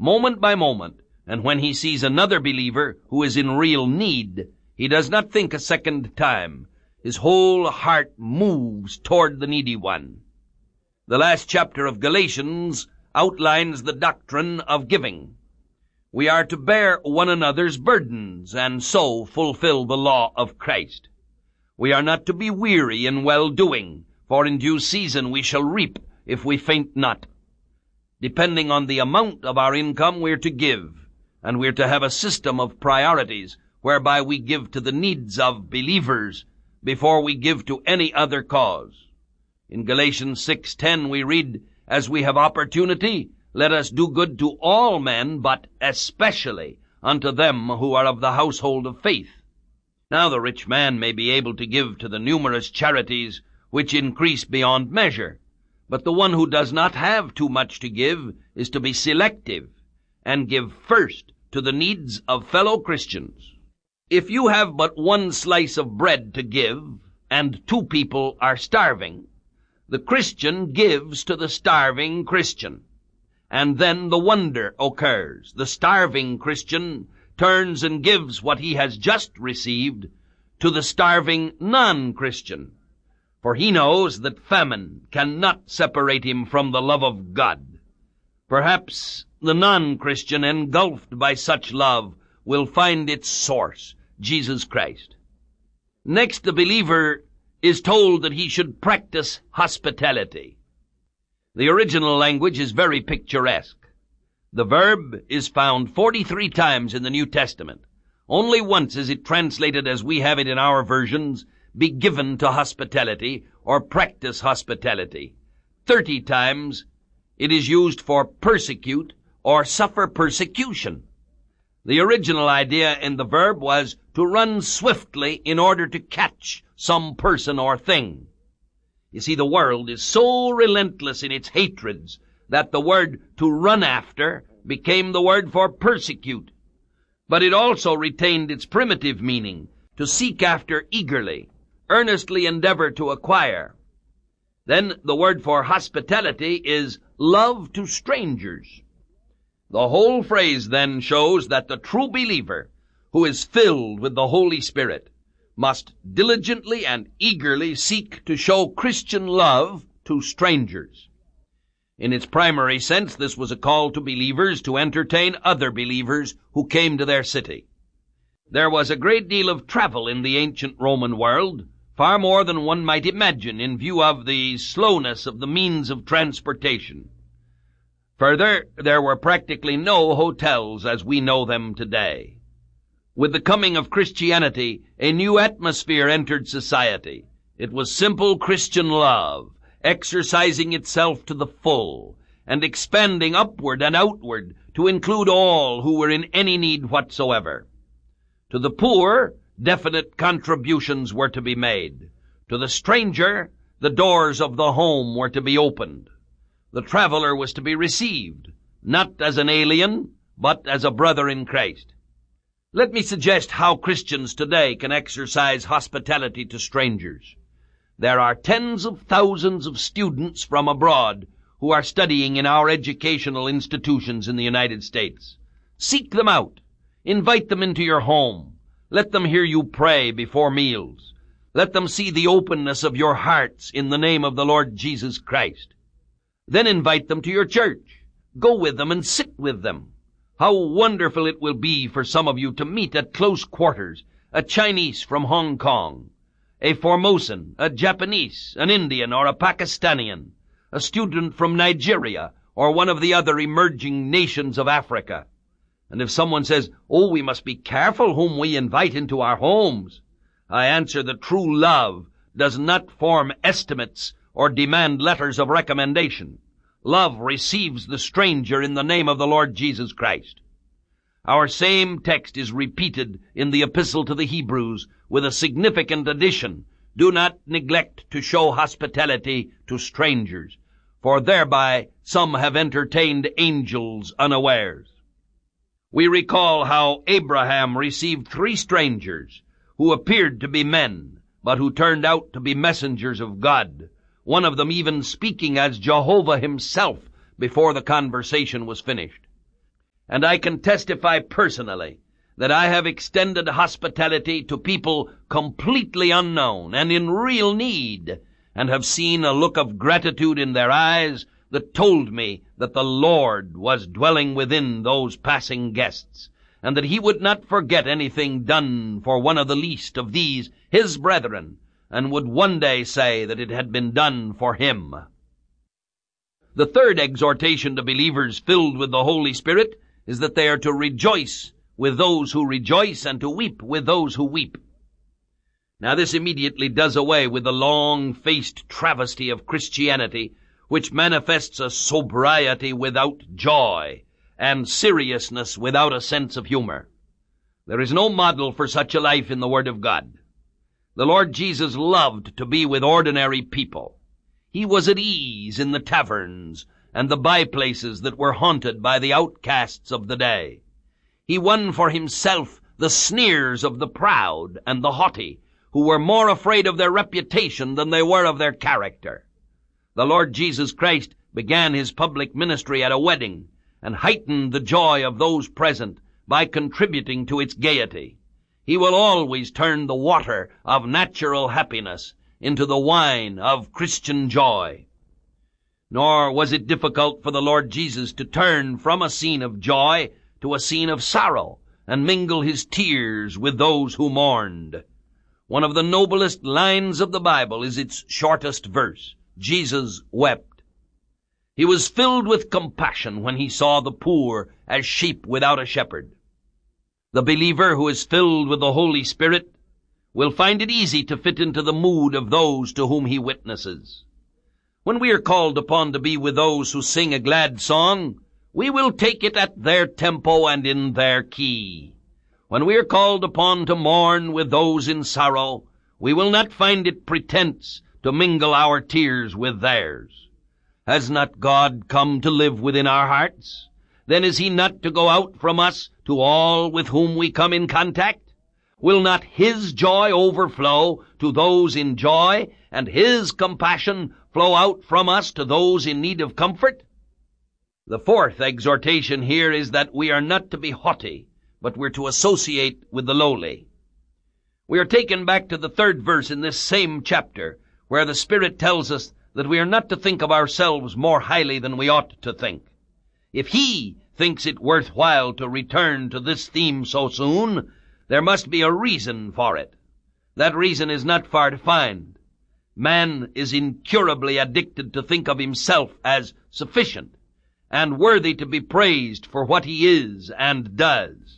moment by moment, and when he sees another believer who is in real need, he does not think a second time. His whole heart moves toward the needy one. The last chapter of Galatians outlines the doctrine of giving. We are to bear one another's burdens, and so fulfill the law of Christ. We are not to be weary in well-doing, for in due season we shall reap if we faint not. Depending on the amount of our income, we're to give, and we're to have a system of priorities whereby we give to the needs of believers before we give to any other cause. In Galatians 6:10 we read, "As we have opportunity, let us do good to all men, but especially unto them who are of the household of faith." Now the rich man may be able to give to the numerous charities which increase beyond measure, but the one who does not have too much to give is to be selective and give first to the needs of fellow Christians. If you have but one slice of bread to give, and 2 people are starving, the Christian gives to the starving Christian. And then the wonder occurs. The starving Christian turns and gives what he has just received to the starving non-Christian. For he knows that famine cannot separate him from the love of God. Perhaps the non-Christian, engulfed by such love, will find its source, Jesus Christ. Next, the believer is told that he should practice hospitality. The original language is very picturesque. The verb is found 43 times in the New Testament. Only once is it translated as we have it in our versions, be given to hospitality, or practice hospitality. 30 times it is used for persecute or suffer persecution. The original idea in the verb was to run swiftly in order to catch some person or thing. You see, the world is so relentless in its hatreds that the word to run after became the word for persecute. But it also retained its primitive meaning, to seek after eagerly, earnestly endeavor to acquire. Then the word for hospitality is love to strangers. The whole phrase then shows that the true believer, who is filled with the Holy Spirit, must diligently and eagerly seek to show Christian love to strangers. In its primary sense, this was a call to believers to entertain other believers who came to their city. There was a great deal of travel in the ancient Roman world, far more than one might imagine in view of the slowness of the means of transportation. Further, there were practically no hotels as we know them today. With the coming of Christianity, a new atmosphere entered society. It was simple Christian love, exercising itself to the full, and expanding upward and outward to include all who were in any need whatsoever. To the poor, definite contributions were to be made. To the stranger, the doors of the home were to be opened. The traveler was to be received, not as an alien, but as a brother in Christ. Let me suggest how Christians today can exercise hospitality to strangers. There are tens of thousands of students from abroad who are studying in our educational institutions in the United States. Seek them out. Invite them into your home. Let them hear you pray before meals. Let them see the openness of your hearts in the name of the Lord Jesus Christ. Then invite them to your church. Go with them and sit with them. How wonderful it will be for some of you to meet at close quarters a Chinese from Hong Kong, a Formosan, a Japanese, an Indian, or a Pakistani, a student from Nigeria, or one of the other emerging nations of Africa. And if someone says, "Oh, we must be careful whom we invite into our homes," I answer that true love does not form estimates or demand letters of recommendation. Love receives the stranger in the name of the Lord Jesus Christ. Our same text is repeated in the Epistle to the Hebrews with a significant addition. Do not neglect to show hospitality to strangers, for thereby some have entertained angels unawares. We recall how Abraham received 3 strangers who appeared to be men, but who turned out to be messengers of God, one of them even speaking as Jehovah himself before the conversation was finished. and I can testify personally that I have extended hospitality to people completely unknown and in real need, and have seen a look of gratitude in their eyes that told me that the Lord was dwelling within those passing guests, and that he would not forget anything done for one of the least of these his brethren, and would one day say that it had been done for him. The third exhortation to believers filled with the Holy Spirit is that they are to rejoice with those who rejoice and to weep with those who weep. Now this immediately does away with the long-faced travesty of Christianity, which manifests a sobriety without joy and seriousness without a sense of humor. There is no model for such a life in the Word of God. The Lord Jesus loved to be with ordinary people. He was at ease in the taverns and the by-places that were haunted by the outcasts of the day. He won for himself the sneers of the proud and the haughty, who were more afraid of their reputation than they were of their character. The Lord Jesus Christ began his public ministry at a wedding, and heightened the joy of those present by contributing to its gaiety. He will always turn the water of natural happiness into the wine of Christian joy. Nor was it difficult for the Lord Jesus to turn from a scene of joy to a scene of sorrow, and mingle his tears with those who mourned. One of the noblest lines of the Bible is its shortest verse. Jesus wept. He was filled with compassion when he saw the poor as sheep without a shepherd. The believer who is filled with the Holy Spirit will find it easy to fit into the mood of those to whom he witnesses. When we are called upon to be with those who sing a glad song, we will take it at their tempo and in their key. When we are called upon to mourn with those in sorrow, we will not find it pretense to mingle our tears with theirs. Has not God come to live within our hearts? Then is he not to go out from us to all with whom we come in contact? Will not his joy overflow to those in joy, and his compassion flow out from us to those in need of comfort? The fourth exhortation here is that we are not to be haughty, but we're to associate with the lowly. We are taken back to the third verse in this same chapter, where the Spirit tells us that we are not to think of ourselves more highly than we ought to think. If he thinks it worthwhile to return to this theme so soon, there must be a reason for it. That reason is not far to find. Man is incurably addicted to think of himself as sufficient and worthy to be praised for what he is and does.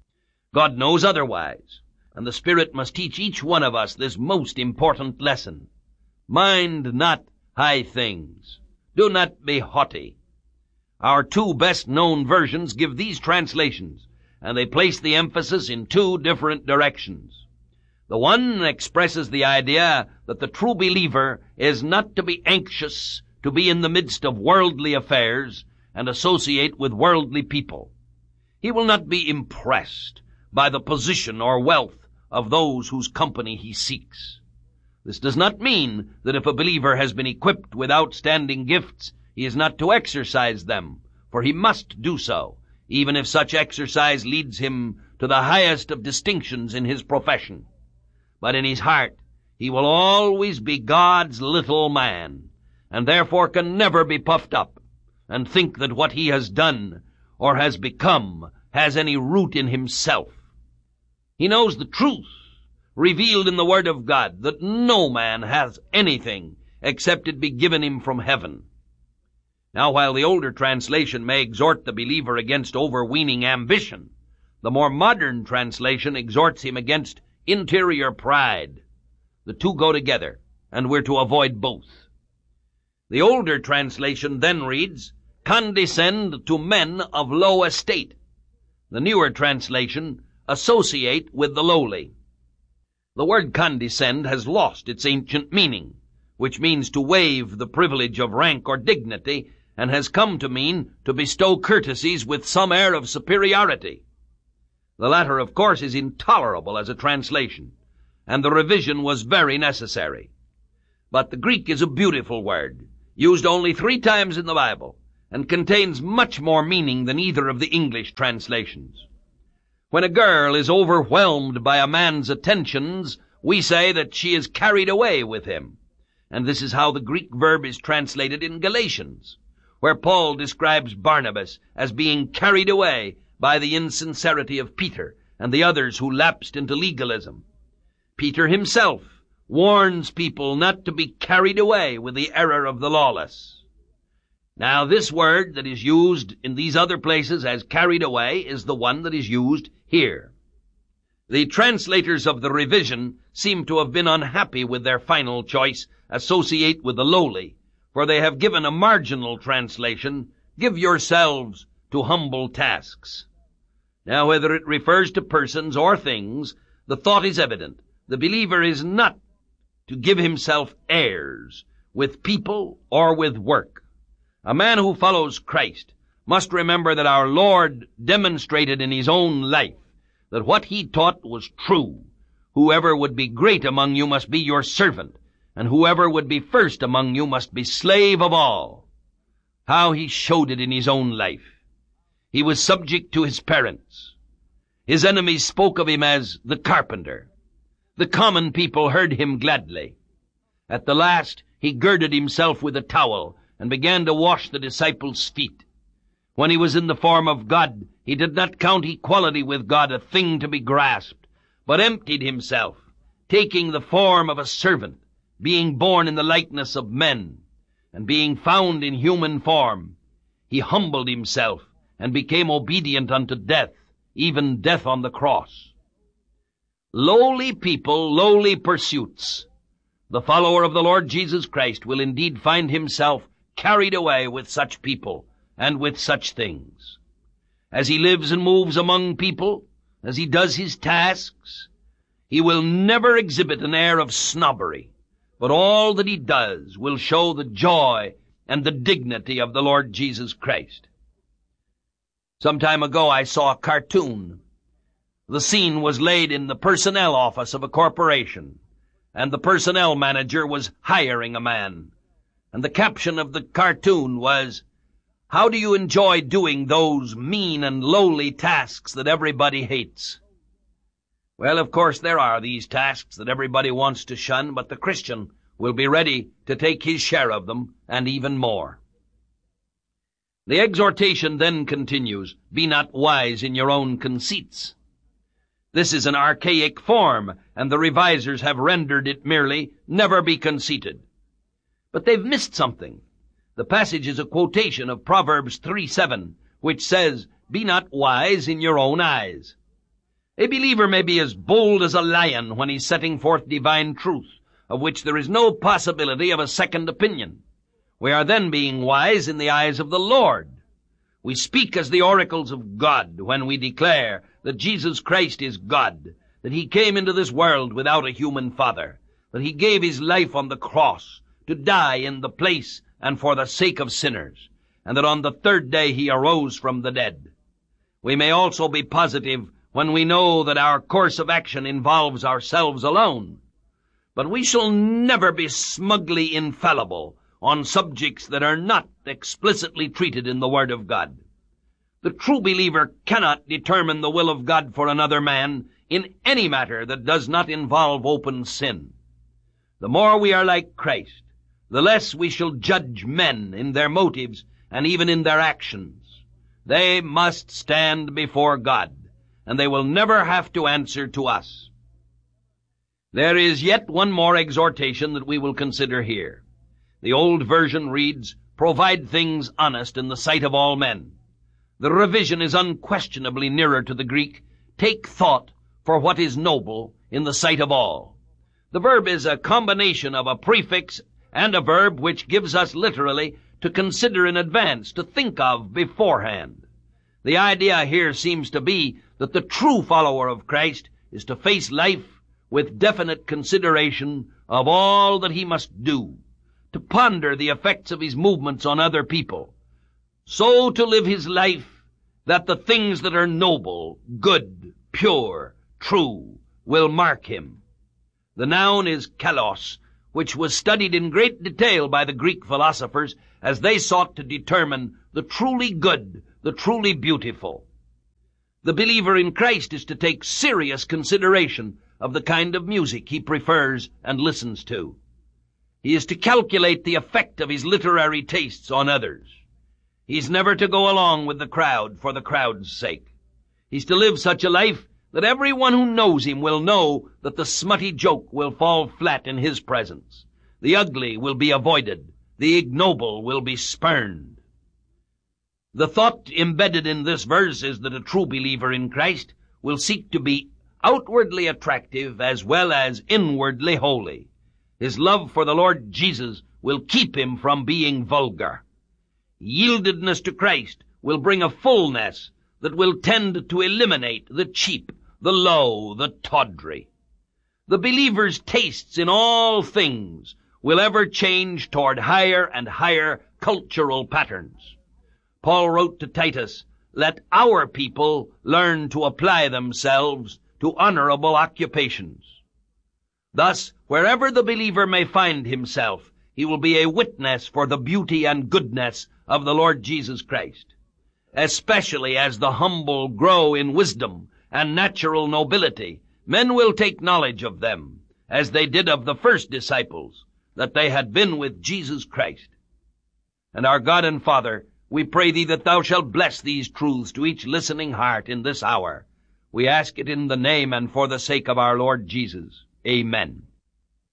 God knows otherwise, and the Spirit must teach each one of us this most important lesson. Mind not high things. Do not be haughty. Our two best-known versions give these translations, and they place the emphasis in two different directions. The one expresses the idea that the true believer is not to be anxious to be in the midst of worldly affairs and associate with worldly people. He will not be impressed by the position or wealth of those whose company he seeks. This does not mean that if a believer has been equipped with outstanding gifts, he is not to exercise them, for he must do so, even if such exercise leads him to the highest of distinctions in his profession. But in his heart, he will always be God's little man, and therefore can never be puffed up and think that what he has done or has become has any root in himself. He knows the truth revealed in the Word of God, that no man has anything except it be given him from heaven. Now, while the older translation may exhort the believer against overweening ambition, the more modern translation exhorts him against interior pride. The two go together, and we're to avoid both. The older translation then reads, condescend to men of low estate. The newer translation, associate with the lowly. The word condescend has lost its ancient meaning, which means to waive the privilege of rank or dignity, and has come to mean to bestow courtesies with some air of superiority. The latter, of course, is intolerable as a translation, and the revision was very necessary. But the Greek is a beautiful word, used only 3 times in the Bible, and contains much more meaning than either of the English translations. When a girl is overwhelmed by a man's attentions, we say that she is carried away with him. And this is how the Greek verb is translated in Galatians, where Paul describes Barnabas as being carried away by the insincerity of Peter and the others who lapsed into legalism. Peter himself warns people not to be carried away with the error of the lawless. Now, this word that is used in these other places as carried away is the one that is used here. The translators of the revision seem to have been unhappy with their final choice, associate with the lowly, for they have given a marginal translation, give yourselves to humble tasks. Now, whether it refers to persons or things, the thought is evident. The believer is not to give himself airs with people or with work. A man who follows Christ must remember that our Lord demonstrated in his own life that what he taught was true. Whoever would be great among you must be your servant, and whoever would be first among you must be slave of all. How he showed it in his own life. He was subject to his parents. His enemies spoke of him as the carpenter. The common people heard him gladly. At the last, he girded himself with a towel and began to wash the disciples' feet. When he was in the form of God, he did not count equality with God a thing to be grasped, but emptied himself, taking the form of a servant, being born in the likeness of men, and being found in human form. He humbled himself and became obedient unto death, even death on the cross. Lowly people, lowly pursuits. The follower of the Lord Jesus Christ will indeed find himself carried away with such people and with such things. As he lives and moves among people, as he does his tasks, he will never exhibit an air of snobbery, but all that he does will show the joy and the dignity of the Lord Jesus Christ. Some time ago I saw a cartoon. The scene was laid in the personnel office of a corporation, and the personnel manager was hiring a man. And the caption of the cartoon was, "How do you enjoy doing those mean and lowly tasks that everybody hates?" Well, of course, there are these tasks that everybody wants to shun, but the Christian will be ready to take his share of them, and even more. The exhortation then continues, "Be not wise in your own conceits." This is an archaic form, and the revisers have rendered it merely, "Never be conceited." But they've missed something. The passage is a quotation of Proverbs 3:7, which says, "Be not wise in your own eyes." A believer may be as bold as a lion when he's setting forth divine truth, of which there is no possibility of a second opinion. We are then being wise in the eyes of the Lord. We speak as the oracles of God when we declare that Jesus Christ is God, that he came into this world without a human father, that he gave his life on the cross to die in the place and for the sake of sinners, and that on the third day he arose from the dead. We may also be positive when we know that our course of action involves ourselves alone. But we shall never be smugly infallible on subjects that are not explicitly treated in the Word of God. The true believer cannot determine the will of God for another man in any matter that does not involve open sin. The more we are like Christ, the less we shall judge men in their motives and even in their actions. They must stand before God, and they will never have to answer to us. There is yet one more exhortation that we will consider here. The old version reads, "Provide things honest in the sight of all men." The revision is unquestionably nearer to the Greek, "Take thought for what is noble in the sight of all." The verb is a combination of a prefix and a verb which gives us literally to consider in advance, to think of beforehand. The idea here seems to be that the true follower of Christ is to face life with definite consideration of all that he must do, to ponder the effects of his movements on other people, so to live his life that the things that are noble, good, pure, true will mark him. The noun is kalos, which was studied in great detail by the Greek philosophers as they sought to determine the truly good, the truly beautiful. The believer in Christ is to take serious consideration of the kind of music he prefers and listens to. He is to calculate the effect of his literary tastes on others. He's never to go along with the crowd for the crowd's sake. He's to live such a life that everyone who knows him will know that the smutty joke will fall flat in his presence. The ugly will be avoided. The ignoble will be spurned. The thought embedded in this verse is that a true believer in Christ will seek to be outwardly attractive as well as inwardly holy. His love for the Lord Jesus will keep him from being vulgar. Yieldedness to Christ will bring a fullness that will tend to eliminate the cheap, the low, the tawdry. The believer's tastes in all things will ever change toward higher and higher cultural patterns. Paul wrote to Titus, "Let our people learn to apply themselves to honorable occupations." Thus, wherever the believer may find himself, he will be a witness for the beauty and goodness of the Lord Jesus Christ. Especially as the humble grow in wisdom and natural nobility, men will take knowledge of them, as they did of the first disciples, that they had been with Jesus Christ. And our God and Father, we pray thee that thou shalt bless these truths to each listening heart in this hour. We ask it in the name and for the sake of our Lord Jesus. Amen.